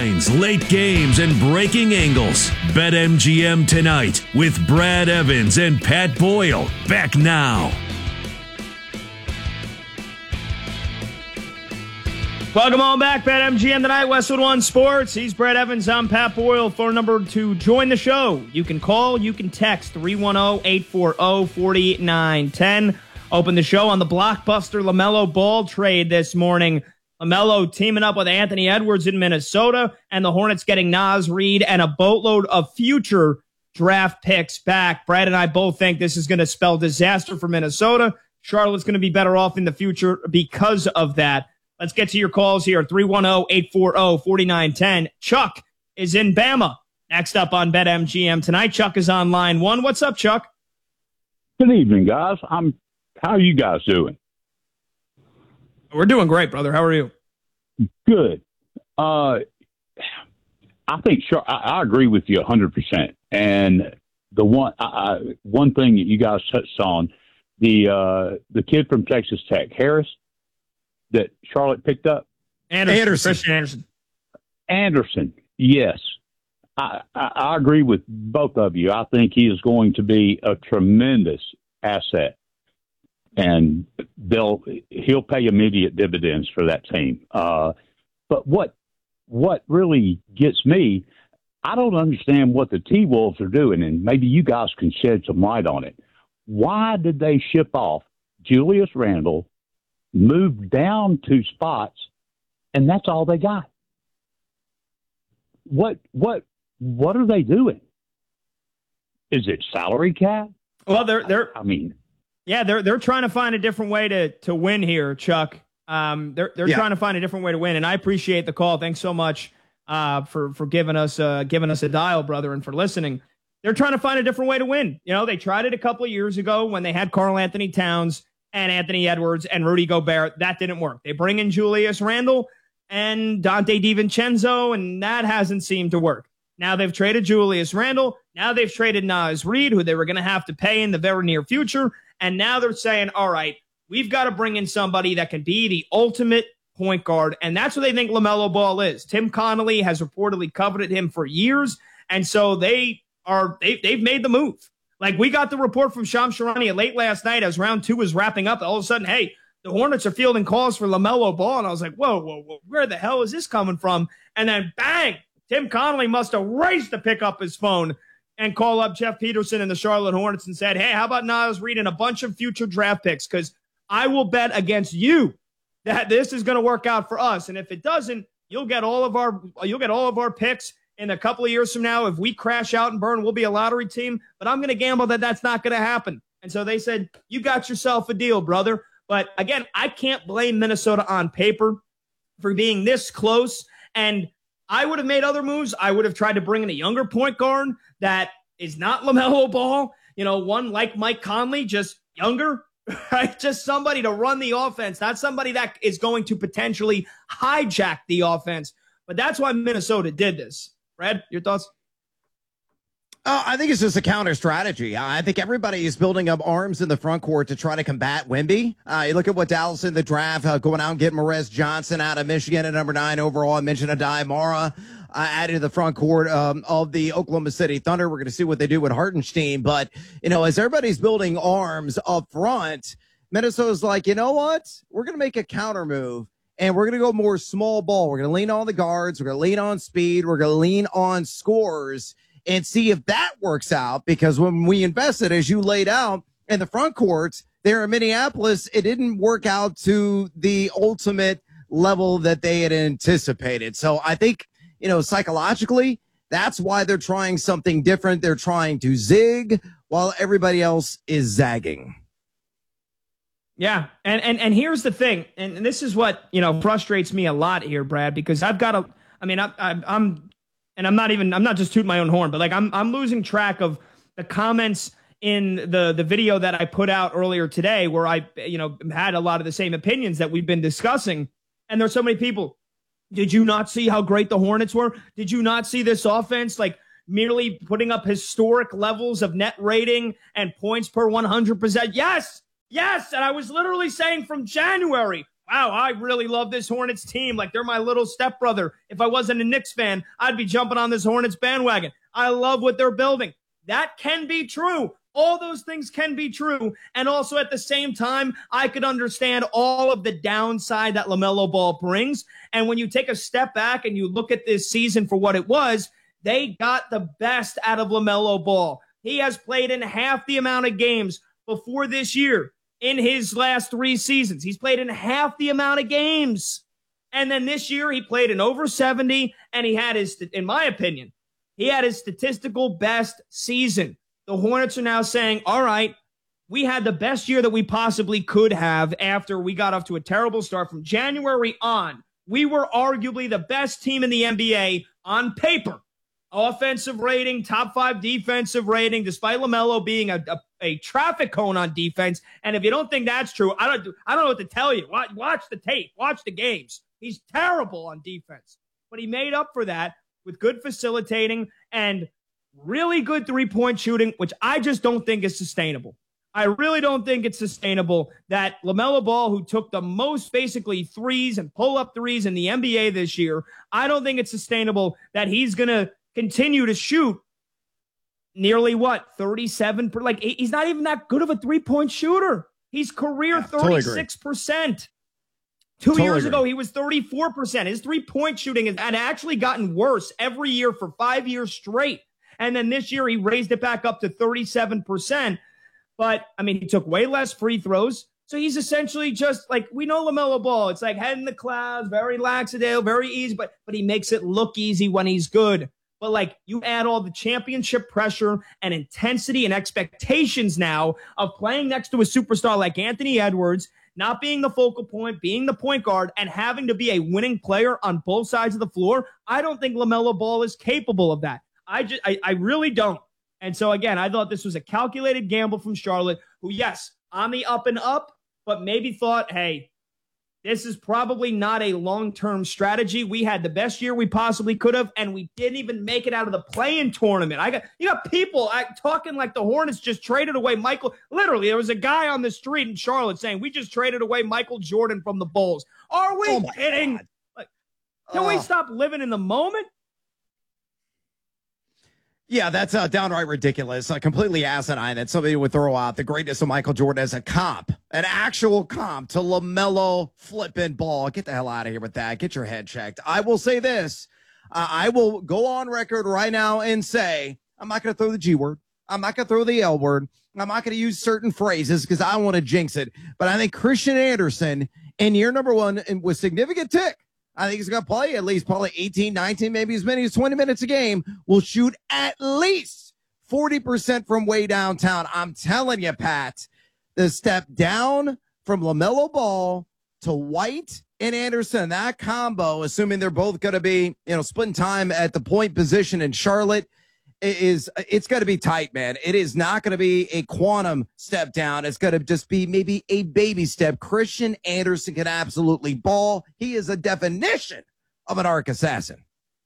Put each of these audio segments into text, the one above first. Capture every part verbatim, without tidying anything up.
lines, late games, and breaking angles. BetMGM tonight with Brad Evans and Pat Boyle. Back now. Welcome on back, BetMGM tonight, Westwood One Sports. He's Brad Evans. I'm Pat Boyle. Phone number to join the show. You can call, you can text three one zero, eight four zero, four nine one zero. Open the show on the blockbuster LaMelo Ball trade this morning. LaMelo teaming up with Anthony Edwards in Minnesota, and the Hornets getting Naz Reid and a boatload of future draft picks back. Brad and I both think this is going to spell disaster for Minnesota. Charlotte's going to be better off in the future because of that. Let's get to your calls here. three one zero, eight four zero, four nine one zero. Chuck is in Bama. Next up on BetMGM tonight, Chuck is on line one. What's up, Chuck? Good evening, guys. I'm. How are you guys doing? We're doing great, brother. How are you? Good. Uh, I think sure, I, I agree with you one hundred percent. And the one I, I, one thing that you guys touched on, the uh, the kid from Texas Tech, Harris, that Charlotte picked up. Anderson. Anderson. Christian Anderson. Anderson, yes. I, I, I agree with both of you. I think he is going to be a tremendous asset. And they'll he'll pay immediate dividends for that team. Uh, but what what really gets me, I don't understand what the T-Wolves are doing, and maybe you guys can shed some light on it. Why did they ship off Julius Randle, move down two spots, and that's all they got? What what what are they doing? Is it salary cap? Well, they're they're. I, I mean. Yeah, they're they're trying to find a different way to to win here, Chuck. Um, they're they're yeah. trying to find a different way to win, and I appreciate the call. Thanks so much uh, for for giving us uh, giving us a dial, brother, and for listening. They're trying to find a different way to win. You know, they tried it a couple of years ago when they had Karl Anthony Towns and Anthony Edwards and Rudy Gobert. That didn't work. They bring in Julius Randle and Dante DiVincenzo, and that hasn't seemed to work. Now they've traded Julius Randle. Now they've traded Naz Reid, who they were going to have to pay in the very near future. And now they're saying, all right, we've got to bring in somebody that can be the ultimate point guard. And that's what they think LaMelo Ball is. Tim Connolly has reportedly coveted him for years. And so they are, they, they've made the move. Like, we got the report from Shams Charania late last night as round two was wrapping up. All of a sudden, hey, the Hornets are fielding calls for LaMelo Ball. And I was like, whoa, whoa, whoa, where the hell is this coming from? And then bang, Tim Connolly must have raced to pick up his phone and call up Jeff Peterson and the Charlotte Hornets and said, hey, how about Naz Reid and a bunch of future draft picks? Because I will bet against you that this is going to work out for us. And if it doesn't, you'll get all of our you'll get all of our picks in a couple of years from now. If we crash out and burn, we'll be a lottery team. But I'm going to gamble that that's not going to happen. And so they said, you got yourself a deal, brother. But again, I can't blame Minnesota on paper for being this close. And I would have made other moves. I would have tried to bring in a younger point guard that is not LaMelo Ball. You know, one like Mike Conley, just younger, right? Just somebody to run the offense, not somebody that is going to potentially hijack the offense. But that's why Minnesota did this. Brad, your thoughts? Uh, I think it's just a counter strategy. I think everybody is building up arms in the front court to try to combat Wemby. Uh, you look at what Dallas in the draft, uh, going out and getting Morez Johnson out of Michigan at number nine overall. I mentioned Adai Mara uh, added to the front court um, of the Oklahoma City Thunder. We're going to see what they do with Hartenstein. But, you know, as everybody's building arms up front, Minnesota's like, you know what? We're going to make a counter move. And we're going to go more small ball. We're going to lean on the guards. We're going to lean on speed. We're going to lean on scores and see if that works out. Because when we invested, as you laid out, in the front courts there in Minneapolis, it didn't work out to the ultimate level that they had anticipated. So I think, you know, psychologically, that's why they're trying something different. They're trying to zig while everybody else is zagging. Yeah, and and and here's the thing, and, and this is what, you know, frustrates me a lot here, Brad, because I've got a, I mean, I, I, I'm, and I'm not even, I'm not just tooting my own horn, but like I'm, I'm losing track of the comments in the the video that I put out earlier today, where I, you know, had a lot of the same opinions that we've been discussing, and there's so many people. Did you not see how great the Hornets were? Did you not see this offense, like, merely putting up historic levels of net rating and points per one hundred percent? Yes. Yes, and I was literally saying from January, wow, I really love this Hornets team. Like, they're my little stepbrother. If I wasn't a Knicks fan, I'd be jumping on this Hornets bandwagon. I love what they're building. That can be true. All those things can be true. And also at the same time, I could understand all of the downside that LaMelo Ball brings. And when you take a step back and you look at this season for what it was, they got the best out of LaMelo Ball. He has played in half the amount of games before this year in his last three seasons. He's played in half the amount of games. And then this year he played in over seventy, and he had his, in my opinion, he had his statistical best season. The Hornets are now saying, all right, we had the best year that we possibly could have after we got off to a terrible start. From January on, we were arguably the best team in the N B A on paper. Offensive rating, top five defensive rating, despite LaMelo being a, a, a traffic cone on defense. And if you don't think that's true, I don't I don't know what to tell you. Watch, watch the tape. Watch the games. He's terrible on defense. But he made up for that with good facilitating and really good three-point shooting, which I just don't think is sustainable. I really don't think it's sustainable that LaMelo Ball, who took the most basically threes and pull-up threes in the N B A this year, I don't think it's sustainable that he's going to continue to shoot nearly what, thirty-seven per, like he's not even that good of a three-point shooter. He's career yeah, thirty-six percent. Two totally years agree. ago, he was thirty-four percent. His three-point shooting has had actually gotten worse every year for five years straight. And then this year, he raised it back up to thirty-seven percent. But, I mean, he took way less free throws. So he's essentially just like, we know LaMelo Ball. It's like head in the clouds, very lackadaisical, very easy, but but he makes it look easy when he's good. But, like, you add all the championship pressure and intensity and expectations now of playing next to a superstar like Anthony Edwards, not being the focal point, being the point guard, and having to be a winning player on both sides of the floor. I don't think LaMelo Ball is capable of that. I just, I, I really don't. And so, again, I thought this was a calculated gamble from Charlotte, who, yes, on the up and up, but maybe thought, hey, this is probably not a long-term strategy. We had the best year we possibly could have, and we didn't even make it out of the play-in tournament. I got, you got people I, talking like the Hornets just traded away Michael. Literally, there was a guy on the street in Charlotte saying, we just traded away Michael Jordan from the Bulls. Are we oh kidding? Like, can uh, we stop living in the moment? Yeah, that's uh, downright ridiculous. Uh, completely asinine that somebody would throw out the greatness of Michael Jordan as a comp, an actual comp to LaMelo flipping Ball. Get the hell out of here with that. Get your head checked. I will say this. Uh, I will go on record right now and say I'm not going to throw the G word. I'm not going to throw the L word. I'm not going to use certain phrases because I don't want to jinx it. But I think Christian Anderson in year number one and with significant tick, I think he's going to play at least probably eighteen, nineteen, maybe as many as twenty minutes a game, will shoot at least forty percent from way downtown. I'm telling you, Pat, the step down from LaMelo Ball to White and Anderson, that combo, assuming they're both going to be, you know, splitting time at the point position in Charlotte, is it's going to be tight, man. It is not going to be a quantum step down. It's going to just be maybe a baby step. Christian Anderson can absolutely ball. He is a definition of an arc assassin.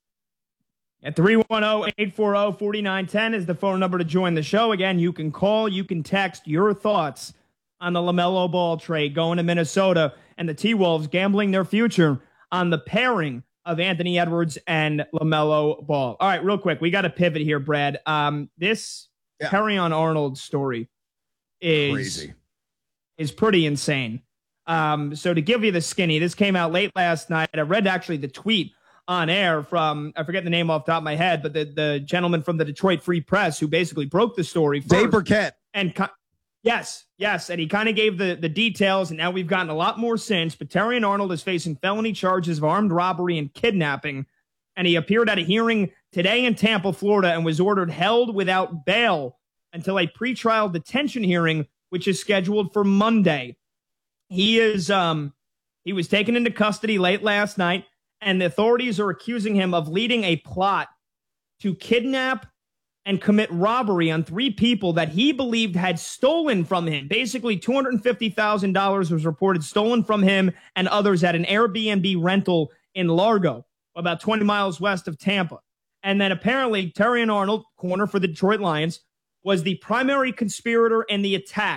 At three one zero, eight four zero, four nine one zero is the phone number to join the show. Again, you can call, you can text your thoughts on the LaMelo Ball trade going to Minnesota and the T-Wolves gambling their future on the pairing of Anthony Edwards and LaMelo Ball. All right, real quick, we got to pivot here, Brad. Um, this yeah. Terrion Arnold story is crazy, is pretty insane. Um, so to give you the skinny, this came out late last night. I read actually the tweet on air from, I forget the name off the top of my head, but the, the gentleman from the Detroit Free Press who basically broke the story first. Dave Burkett. And Yes, yes, and he kind of gave the, the details, and now we've gotten a lot more since. But Terrion Arnold is facing felony charges of armed robbery and kidnapping, and he appeared at a hearing today in Tampa, Florida, and was ordered held without bail until a pretrial detention hearing, which is scheduled for Monday. He is um he was taken into custody late last night, and the authorities are accusing him of leading a plot to kidnap and commit robbery on three people that he believed had stolen from him. Basically, two hundred fifty thousand dollars was reported stolen from him and others at an Airbnb rental in Largo, about twenty miles west of Tampa. And then apparently, Terrion Arnold, corner for the Detroit Lions, was the primary conspirator in the attack.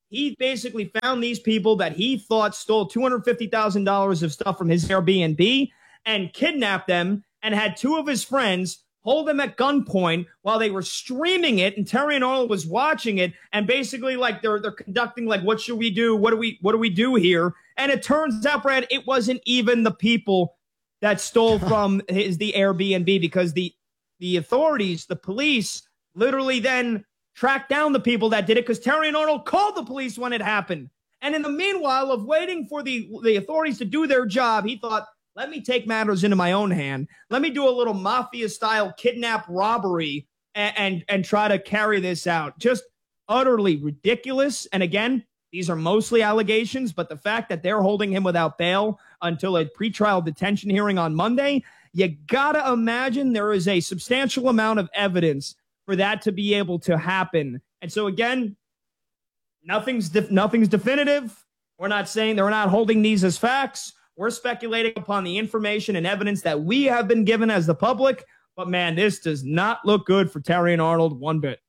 he basically found these people that he thought stole two hundred fifty thousand dollars of stuff from his Airbnb and kidnapped them and had two of his friends hold them at gunpoint while they were streaming it, and Terrion Arnold was watching it, and basically like they're they're conducting like, what should we do? What do we what do we do here? And it turns out, Brad, it wasn't even the people that stole from his the Airbnb, because the the authorities, the police, literally then tracked down the people that did it, because Terrion Arnold called the police when it happened. And in the meanwhile of waiting for the the authorities to do their job, he thought, let me take matters into my own hand. Let me do a little mafia-style kidnap robbery and, and, and try to carry this out. Just utterly ridiculous. And again, these are mostly allegations, but the fact that they're holding him without bail until a pretrial detention hearing on Monday, you gotta imagine there is a substantial amount of evidence for that to be able to happen. And so again, nothing's def- nothing's definitive. We're not saying they're not holding these as facts. We're speculating upon the information and evidence that we have been given as the public. But, man, this does not look good for Terrion Arnold one bit.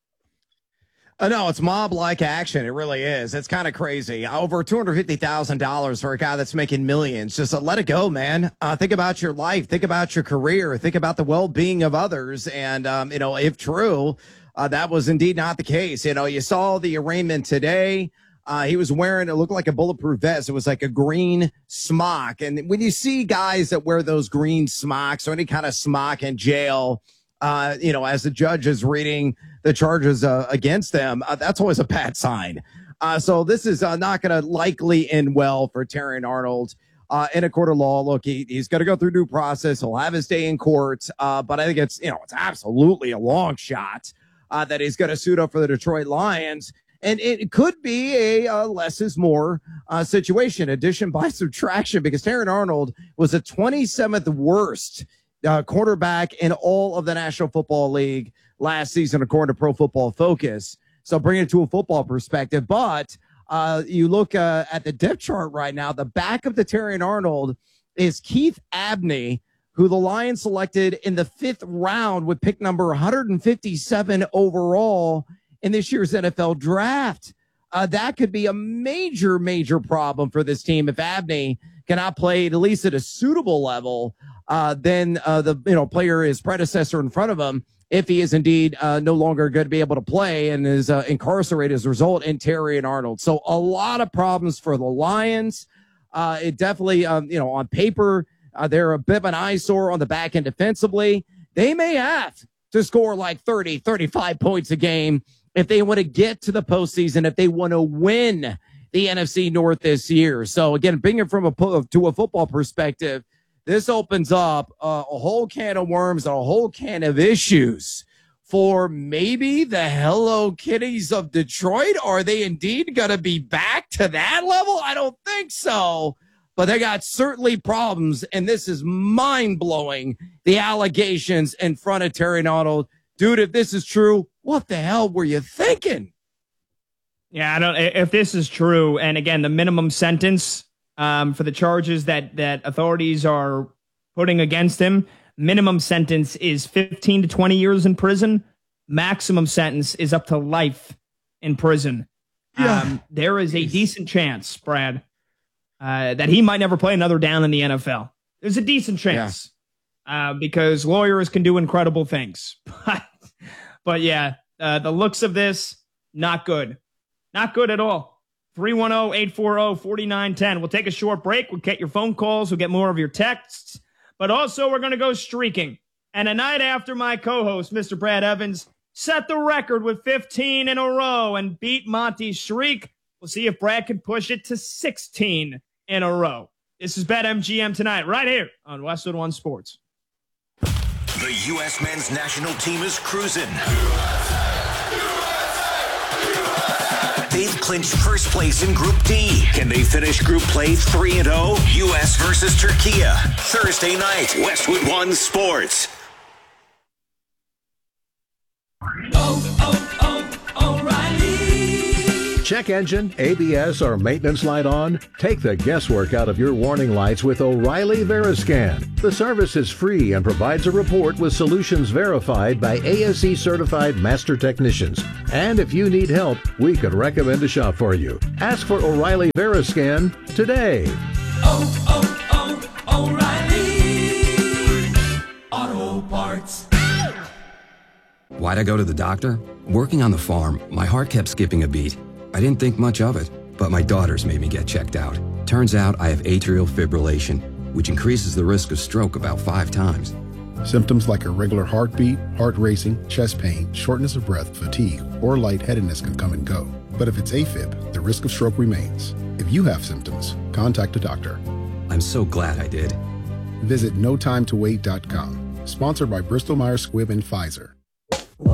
Uh, no, it's mob-like action. It really is. It's kind of crazy. Over two hundred fifty thousand dollars for a guy that's making millions. Just uh, let it go, man. Uh, think about your life. Think about your career. Think about the well-being of others. And, um, you know, if true, uh, that was indeed not the case. You know, you saw the arraignment today. Uh, he was wearing, it looked like a bulletproof vest. It was like a green smock. And when you see guys that wear those green smocks or any kind of smock in jail, uh, you know, as the judge is reading the charges uh, against them, uh, that's always a bad sign. Uh, so this is uh, not going to likely end well for Terrion Arnold uh, in a court of law. Look, he, he's going to go through due process. He'll have his day in court. Uh, but I think it's, you know, it's absolutely a long shot uh, that he's going to suit up for the Detroit Lions. And it could be a uh, less is more uh, situation, addition by subtraction, because Terrion Arnold was the twenty-seventh worst uh, quarterback in all of the National Football League last season, according to Pro Football Focus. So bring it to a football perspective. But uh, you look uh, at the depth chart right now, the back of the Terrion Arnold is Keith Abney, who the Lions selected in the fifth round with pick number one hundred fifty-seven overall in this year's N F L draft. Uh, that could be a major, major problem for this team if Abney cannot play at least at a suitable level. Uh, then uh, the you know player, his predecessor in front of him, if he is indeed uh, no longer going to be able to play and is uh, incarcerated as a result, in Terrion Arnold. So a lot of problems for the Lions. Uh, it definitely, um, you know, on paper, uh, they're a bit of an eyesore on the back end defensively. They may have to score like thirty, thirty-five points a game if they want to get to the postseason, if they want to win the N F C North this year. So again, bringing it from a to a football perspective, this opens up uh, a whole can of worms and a whole can of issues for maybe the Hello Kitties of Detroit. Are they indeed going to be back to that level? I don't think so. But they got certainly problems, and this is mind-blowing, the allegations in front of Terrion Arnold. Dude, if this is true, what the hell were you thinking? Yeah, I don't. If this is true, and again, the minimum sentence um, for the charges that that authorities are putting against him, minimum sentence is fifteen to twenty years in prison. Maximum sentence is up to life in prison. Yeah. Um, there is a decent chance, Brad, uh, that he might never play another down in the N F L. There's a decent chance yeah. uh, because lawyers can do incredible things. But But yeah, uh, the looks of this, not good. Not good at all. three one zero, eight four zero, four nine one zero. We'll take a short break. We'll get your phone calls. We'll get more of your texts. But also, we're going to go streaking. And a night after my co-host, Mister Brad Evans, set the record with fifteen in a row and beat Monty's streak, we'll see if Brad can push it to sixteen in a row. This is BetMGM tonight, right here on Westwood One Sports. The U S men's national team is cruising. They've clinched first place in Group D. Can they finish Group Play three and oh? U S versus Turkey. Thursday night, Westwood One Sports. Oh, oh, oh, O'Reilly. check engine, A B S, or maintenance light on? Take the guesswork out of your warning lights with O'Reilly Veriscan. The service is free and provides a report with solutions verified by A S E certified master technicians. And if you need help, we could recommend a shop for you. Ask for O'Reilly Veriscan today. Oh, oh, oh, O'Reilly Auto Parts. Why'd I go to the doctor? Working on the farm, my heart kept skipping a beat. I didn't think much of it, but my daughters made me get checked out. Turns out I have atrial fibrillation, which increases the risk of stroke about five times. Symptoms like irregular heartbeat, heart racing, chest pain, shortness of breath, fatigue, or lightheadedness can come and go. But if it's AFib, the risk of stroke remains. If you have symptoms, contact a doctor. I'm so glad I did. Visit no time to wait dot com. Sponsored by Bristol Myers Squibb and Pfizer.